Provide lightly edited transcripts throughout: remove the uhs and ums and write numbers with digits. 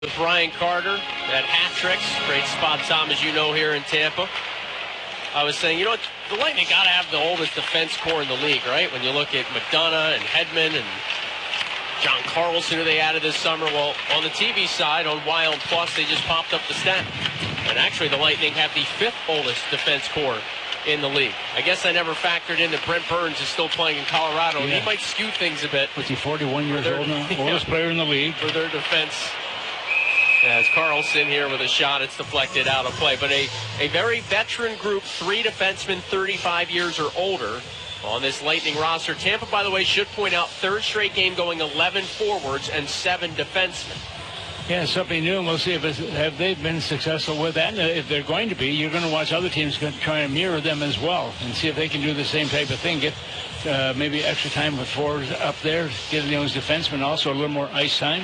with Brian Carter, that hat tricks, great spot, Tom, as you know, here in Tampa. I was saying, the Lightning got to have the oldest defense core in the league, right? When you look at McDonough and Hedman and John Carlson, who they added this summer. Well, on the TV side, on Wild Plus, they just popped up the stat. And actually, the Lightning have the 5th oldest defense core in the league. I guess I never factored in that Brent Burns is still playing in Colorado. Yeah. He might skew things a bit. What's he, 41 years old now? Oldest player in the league. For their defense. As Carlson here with a shot, it's deflected out of play. But a very veteran group, 3 defensemen 35 years or older on this Lightning roster. Tampa, by the way, should point out, 3rd straight game going 11 forwards and 7 defensemen. Yeah, something new, and we'll see have they been successful with that. And if they're going to be, you're going to watch other teams try and mirror them as well and see if they can do the same type of thing. Get maybe extra time with forwards up there, give those defensemen also a little more ice time.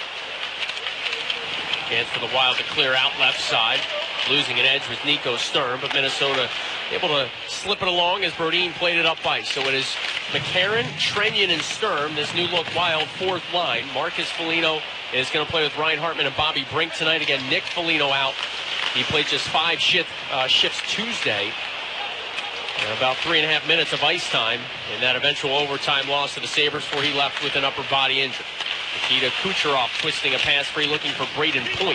Chance for the Wild to clear out left side. Losing an edge with Nico Sturm, but Minnesota able to slip it along as Brodin played it up ice. So it is McCarron, Trenyon, and Sturm, this new look Wild 4th line. Marcus Foligno is going to play with Ryan Hartman and Bobby Brink tonight. Again, Nick Foligno out. He played just 5 shifts Tuesday. About 3.5 minutes of ice time in that eventual overtime loss to the Sabres before he left with an upper body injury. Nikita Kucherov twisting a pass free, looking for Braden Point.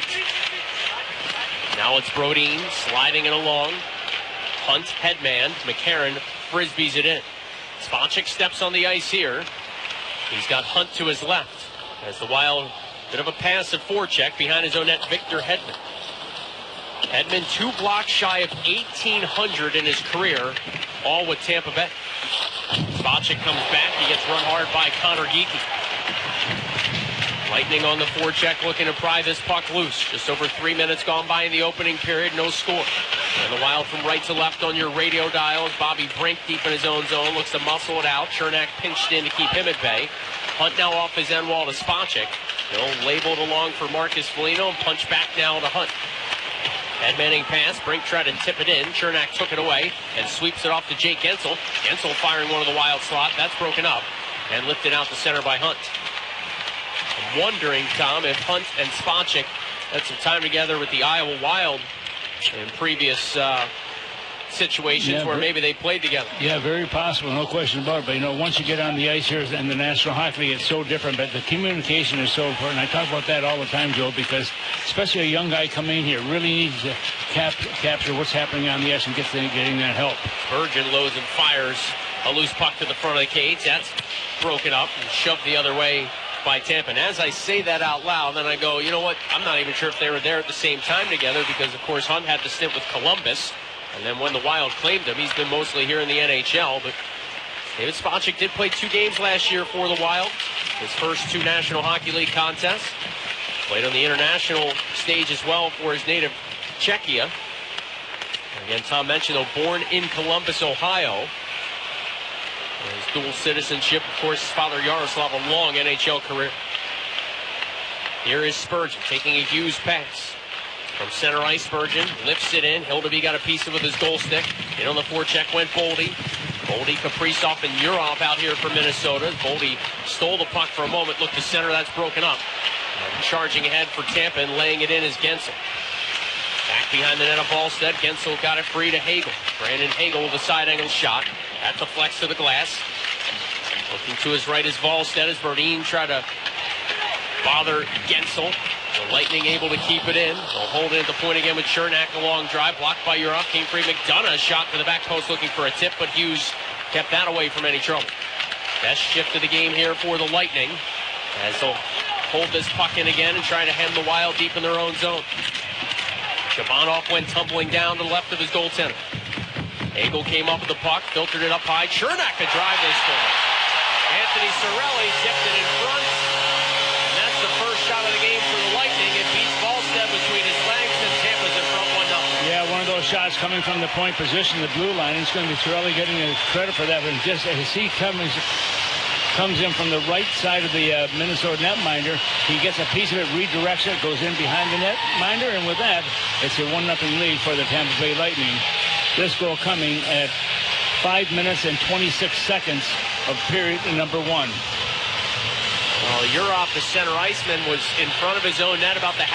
Now it's Brodin sliding it along. Hunt, headman. McCarron frisbees it in. Spacek steps on the ice here. He's got Hunt to his left. As the Wild, bit of a passive forecheck behind his own net, Victor Hedman. Hedman 2 blocks shy of 1,800 in his career, all with Tampa Bay. Spacek comes back. He gets run hard by Connor Geekie. Lightning on the forecheck looking to pry this puck loose. Just over 3 minutes gone by in the opening period, no score. And the Wild from right to left on your radio dials. Bobby Brink deep in his own zone, looks to muscle it out. Chernak pinched in to keep him at bay. Hunt now off his end wall to Spacek. They'll label it along for Marcus Foligno and punch back now to Hunt. Headmanning pass, Brink tried to tip it in. Chernak took it away and sweeps it off to Jake Gensel. Gensel firing one of the Wild slot. That's broken up and lifted out to center by Hunt. I'm wondering, Tom, if Hunt and Spacek had some time together with the Iowa Wild in previous situations where maybe they played together. Yeah, very possible, no question about it. But, once you get on the ice here in the National Hockey League, it's so different. But the communication is so important. I talk about that all the time, Joe, because especially a young guy coming in here really needs to capture what's happening on the ice and getting that help. Bergen loads and fires a loose puck to the front of the cage. That's broken up and shoved the other way by Tampa. And as I say that out loud, then I go, you know what? I'm not even sure if they were there at the same time together because, of course, Hunt had to stint with Columbus. And then when the Wild claimed him, he's been mostly here in the NHL. But David Spacek did play 2 games last year for the Wild. His first 2 National Hockey League contests. Played on the international stage as well for his native Czechia. Again, Tom mentioned, though, born in Columbus, Ohio. His dual citizenship, of course, his father Yaroslav, a long NHL career. Here is Spurgeon taking a Hughes pass. From center ice, Spurgeon lifts it in. Hildeby got a piece of it with his goal stick. In on the forecheck went Boldy. Boldy, Kaprizov, and Urov out here for Minnesota. Boldy stole the puck for a moment, looked to center, that's broken up. And charging ahead for Tampa and laying it in is Gensel. Back behind the net of Ballstead. Gensel got it free to Hagel. Brandon Hagel with a side angle shot. At the flex to the glass. Looking to his right is Wallstedt as Brodin tried to bother Gensel. The Lightning able to keep it in. They'll hold it at the point again with Chernak, a long drive. Blocked by Urov. Came free. McDonough shot to the back post looking for a tip, but Hughes kept that away from any trouble. Best shift of the game here for the Lightning as they'll hold this puck in again and try to hem the Wild deep in their own zone. Shabanov went tumbling down to the left of his goaltender. Hagel came up with the puck, filtered it up high. Chernak could drive this score. Anthony Cirelli tipped it in front. And that's the first shot of the game for the Lightning. It beats Wallstedt between his legs, and Tampa's in front 1-0. Yeah, one of those shots coming from the point position, the blue line. It's going to be Cirelli getting credit for that. But just as he comes in from the right side of the Minnesota netminder, he gets a piece of it, redirects it, goes in behind the netminder, and with that, it's a 1-0 lead for the Tampa Bay Lightning. This goal coming at 5 minutes and 26 seconds of period number 1. Well, Yurov, the center iceman, was in front of his own net about the